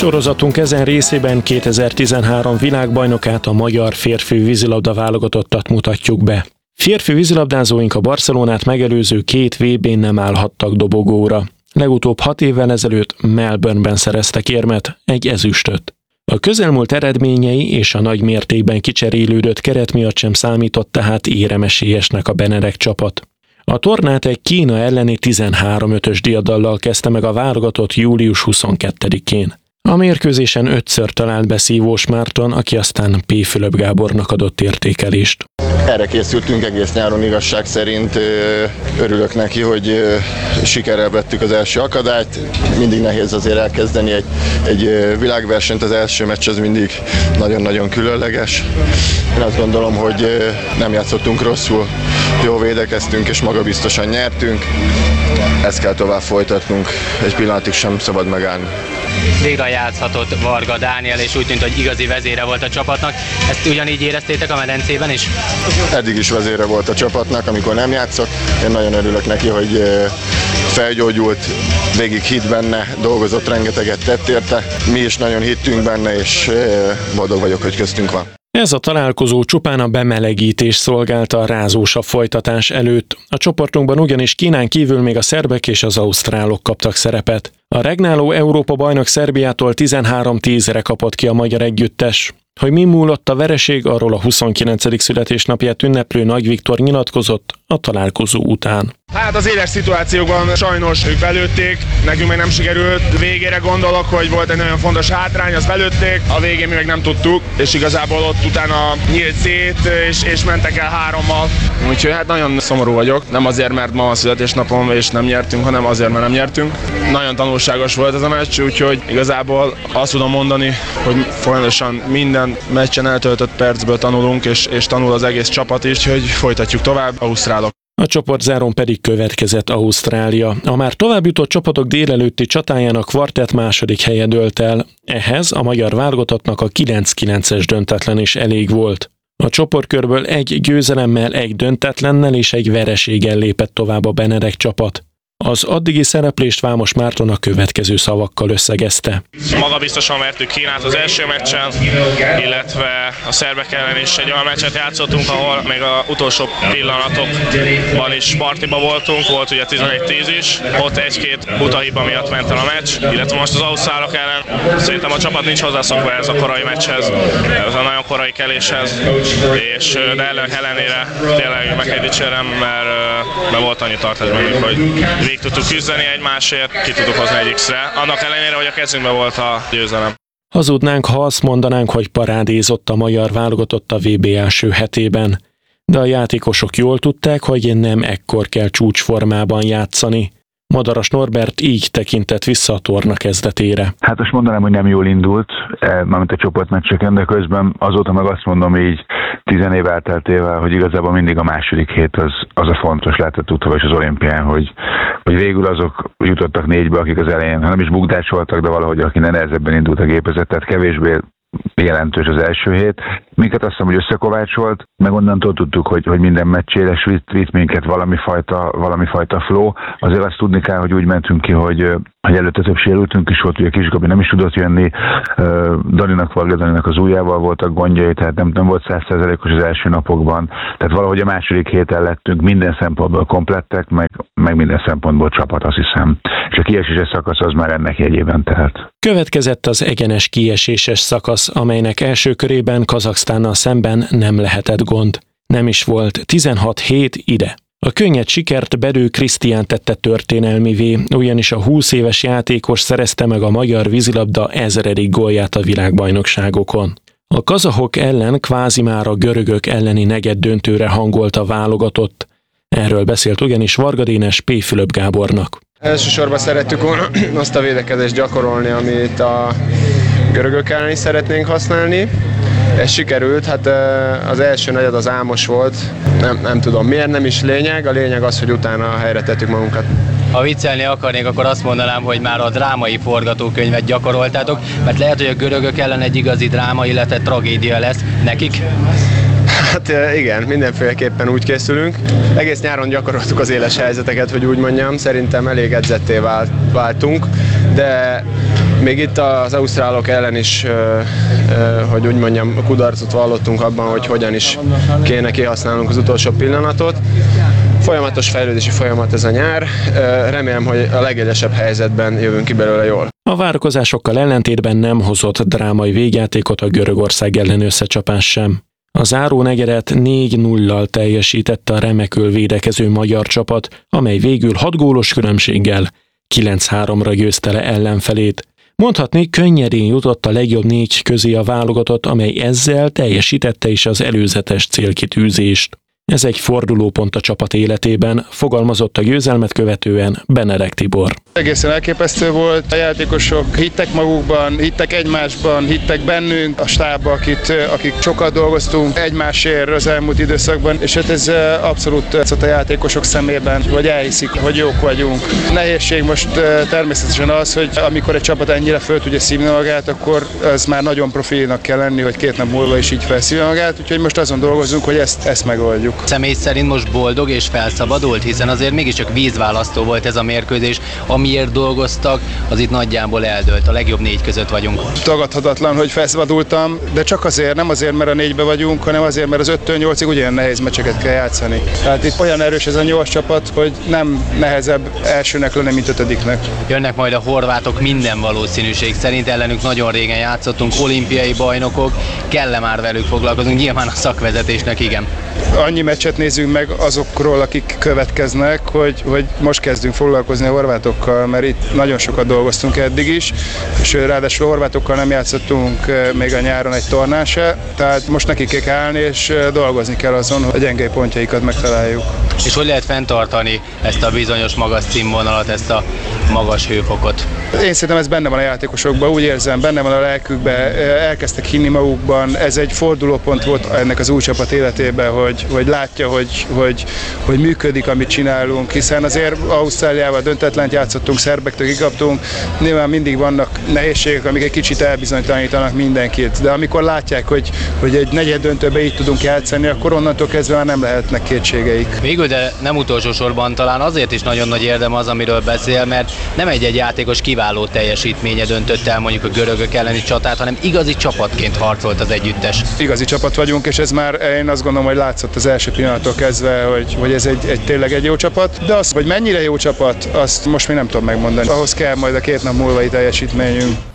Műsorozatunk ezen részében 2013 világbajnokát, a magyar férfi vízilabda válogatottat mutatjuk be. Férfi vízilabdázóink a Barcelonát megelőző 2 VB-n nem állhattak dobogóra. Legutóbb 6 évvel ezelőtt Melbourneben szereztek érmet, egy ezüstöt. A közelmúlt eredményei és a nagy mértékben kicserélődött keret miatt sem számított tehát éremesélyesnek a Benedek csapat. A tornát egy Kína elleni 13-5-ös diadallal kezdte meg a válogatott július 22-én. A mérkőzésen 5-ször talált be Szívós Márton, aki aztán P. Fülöp Gábornak adott értékelést. Erre készültünk egész nyáron, igazság szerint. Örülök neki, hogy sikerrel vettük az első akadályt. Mindig nehéz azért elkezdeni egy világversenyt, az első meccs az mindig nagyon-nagyon különleges. Én azt gondolom, hogy nem játszottunk rosszul, jól védekeztünk és magabiztosan nyertünk. Ezt kell tovább folytatnunk, egy pillanatig sem szabad megállni. Végre játszhatott Varga Dániel, és úgy tűnt, hogy igazi vezére volt a csapatnak. Ezt ugyanígy éreztétek a medencében is? Eddig is vezére volt a csapatnak, amikor nem játszok. Én nagyon örülök neki, hogy felgyógyult, végig hitt benne, dolgozott, rengeteget tett érte. Mi is nagyon hittünk benne, és boldog vagyok, hogy köztünk van. Ez a találkozó csupán a bemelegítés szolgálta a rázósabb folytatás előtt. A csoportunkban ugyanis Kínán kívül még a szerbek és az ausztrálok kaptak szerepet. A regnáló Európa-bajnok Szerbiától 13-10-re kapott ki a magyar együttes. Hogy mi múlott a vereség, arról a 29. születésnapját ünneplő Nagy Viktor nyilatkozott a találkozó után. Hát az éles szituációkban sajnos ők belőtték, nekünk meg nem sikerült. Végére gondolok, hogy volt egy nagyon fontos hátrány, azt belőtték, a végén mi meg nem tudtuk, és igazából ott utána nyílt szét, és mentek el 3-mal. Úgyhogy hát nagyon szomorú vagyok, nem azért, mert ma a születésnapom és nem nyertünk, hanem azért, mert nem nyertünk. Nagyon tanulságos volt ez a meccs, úgyhogy igazából azt tudom mondani, hogy folyamatosan minden meccsen eltöltött percből tanulunk, és tanul az egész csapat is, hogy folytatjuk tovább, ausztrálok. A csoportzáron pedig következett Ausztrália. A már tovább jutott csapatok délelőtti csatájának kvartett második helye dőlt el. Ehhez a magyar válogatottnak a 9-9-es döntetlen is elég volt. A csoportkörből egy győzelemmel, egy döntetlennel és egy vereséggel lépett tovább a Benedek csapat. Az addigi szereplést Vámos Márton a következő szavakkal összegezte. Magabiztosan vertük Kínát az első meccsen, illetve a szerbek ellen is egy olyan meccset játszottunk, ahol még az utolsó pillanatokban is partiba voltunk, volt ugye 11-10 is, ott egy-két buta hiba miatt ment el a meccs, illetve most az ausztrálok ellen szerintem a csapat nincs hozzászokva ez a korai meccshez, ez a nagyon korai keléshez, de ellenére tényleg meg kell dicsérnem, mert volt annyi tartás bennünk, hogy végig tudtuk küzdeni egymásért, ki tudtuk hozni egy X-re, annak ellenére, hogy a kezünkben volt a győzelem. Hazudnánk, ha azt mondanánk, hogy parádézott a magyar válogatott a VB első hetében, de a játékosok jól tudták, hogy nem ekkor kell csúcsformában játszani. Madaras Norbert így tekintett vissza a torna kezdetére. Hát most mondanám, hogy nem jól indult, mármint a csoportmeccseken, de közben azóta meg azt mondom így 10 év elteltével, hogy igazából mindig a második hét az a fontos, lehetett tudva is az olimpián, hogy végül azok jutottak 4-be, akik az elején, ha nem is bukdácsoltak, de valahogy aki nehezebben indult a gépezet, tehát kevésbé jelentős az első hét. Minket azt hiszem, hogy összekovácsolt, meg onnantól tudtuk, hogy minden meccséles vitt minket valami fajta flow. Azért azt tudni kell, hogy úgy mentünk ki, hogy előtte több sérültünk is volt, ugye Kisgabi nem is tudott jönni, Daninak az ujjával voltak gondjai, tehát nem volt 100%-os az első napokban. Tehát valahogy a második héten lettünk minden szempontból komplettek, meg minden szempontból csapat, azt hiszem. És a kieséses szakasz az már ennek jegyében tehet. Következett az egyenes kieséses szakasz, amelynek első körében Kazaksztánnal szemben nem lehetett gond. Nem is volt 16-7 ide. A könnyed sikert Bedő Krisztián tette történelmivé, ugyanis a 20 éves játékos szerezte meg a magyar vízilabda 1000. gólját a világbajnokságokon. A kazahok ellen kvázi már a görögök elleni negyeddöntőre hangolt a válogatott. Erről beszélt ugyanis Varga Dénes P. Fülöp Gábornak. Elsősorban szerettük volna azt a védekezést gyakorolni, amit a görögök ellen is szeretnénk használni. Ez sikerült, hát az első negyed az álmos volt, nem tudom miért, nem is lényeg, a lényeg az, hogy utána helyre tettük magunkat. Ha viccelni akarnék, akkor azt mondanám, hogy már a drámai forgatókönyvet gyakoroltátok, mert lehet, hogy a görögök ellen egy igazi dráma, illetve tragédia lesz nekik. Hát igen, mindenféleképpen úgy készülünk. Egész nyáron gyakoroltuk az éles helyzeteket, hogy úgy mondjam, szerintem elég edzetté váltunk, de Még itt az ausztrálok ellen is, hogy úgy mondjam, kudarcot vallottunk abban, hogy hogyan is kéne kihasználnunk az utolsó pillanatot. Folyamatos fejlődési folyamat ez a nyár, remélem, hogy a legegyesebb helyzetben jövünk ki belőle jól. A várakozásokkal ellentétben nem hozott drámai végjátékot a Görögország ellen összecsapás sem. A záró negyedet 4-0-lal teljesítette a remekül védekező magyar csapat, amely végül 6 gólos különbséggel 9-3-ra győzte le ellenfelét. Mondhatni, könnyedén jutott a legjobb 4 közé a válogatott, amely ezzel teljesítette is az előzetes célkitűzést. Ez egy fordulópont a csapat életében, fogalmazott a győzelmet követően Benedek Tibor. Egészen elképesztő volt, a játékosok hittek magukban, hittek egymásban, hittek bennünk, a stábban, akik sokat dolgoztunk egymásért az elmúlt időszakban, és hát ez abszolút a játékosok szemében, hogy elhiszik, hogy jók vagyunk. Nehézség most természetesen az, hogy amikor egy csapat ennyire föl tudja szívni magát, akkor az már nagyon profinak kell lenni, hogy 2 nap múlva is így felszívja magát, úgyhogy most azon dolgozunk, hogy ezt megoldjuk. Személy szerint most boldog és felszabadult, hiszen azért mégiscsak vízválasztó volt ez a mérkőzés, amiért dolgoztak, az itt nagyjából eldőlt, a legjobb 4 között vagyunk. Tagadhatatlan, hogy felszabadultam, de csak azért, nem azért, mert a 4-be vagyunk, hanem azért, mert az 5-től 8-ig ugyanilyen nehéz meccseket kell játszani. Tehát itt olyan erős ez a 8 csapat, hogy nem nehezebb elsőnek lenni, mint 5-nek. Jönnek majd a horvátok minden valószínűség szerint, ellenük nagyon régen játszottunk, olimpiai bajnokok, kell-e már velük foglalkozunk, nyilván a szakvezetésnek igen. Annyi meccset nézzünk meg azokról, akik következnek, hogy most kezdünk foglalkozni a horvátokkal, mert itt nagyon sokat dolgoztunk eddig is, és ráadásul a horvátokkal nem játszottunk még a nyáron egy tornán se, tehát most nekik kell állni, és dolgozni kell azon, hogy a gyengei pontjaikat megtaláljuk. És hogy lehet fenntartani ezt a bizonyos magas színvonalat, ezt a magas hőfokot? Én szerintem ez benne van a játékosokban, úgy érzem, benne van a lelkükben, elkezdtek hinni magukban, ez egy fordulópont volt ennek az új csapat életében, hogy látja, hogy működik, amit csinálunk, hiszen azért Ausztráliával döntetlent játszottunk, szerbektől kikaptunk, nyilván mindig vannak nehézségek, amik egy kicsit elbizonytalanítanak mindenkit, de amikor látják, hogy egy negyed döntőbe így tudunk játszani, akkor onnantól kezdve már nem lehetnek kétségeik. Végül, de nem utolsó sorban talán azért is nagyon nagy érdem az, amiről beszél, mert nem egy játékos kiváló teljesítménye döntött el mondjuk a görögök elleni csatát, hanem igazi csapatként harcolt az együttes. Igazi csapat vagyunk, és ez már én azt gondolom, hogy látszott az első pillanattól kezdve, hogy ez tényleg egy jó csapat, de az, hogy mennyire jó csapat, azt most még nem tudom megmondani. Ahhoz kell majd a 2 nap múlvai teljesítményünk.